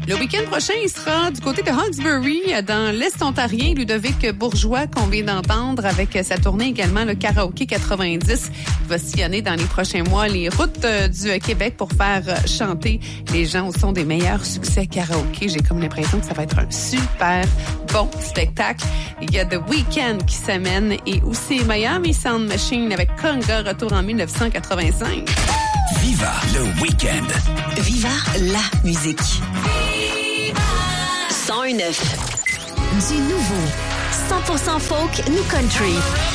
Le week-end prochain, il sera du côté de Hawkesbury, dans l'Est ontarien. Ludovic Bourgeois, qu'on vient d'entendre avec sa tournée également, le Karaoké 90. Il va sillonner dans les prochains mois les routes du Québec pour faire chanter les gens au son des meilleurs succès karaoké. J'ai comme l'impression que ça va être un super bon spectacle. Il y a The Weeknd qui s'amène et aussi Miami Sound Machine avec Conga, retour en 1985. Viva le week-end. Viva la musique. 101.9. Du nouveau. 100% folk, new country.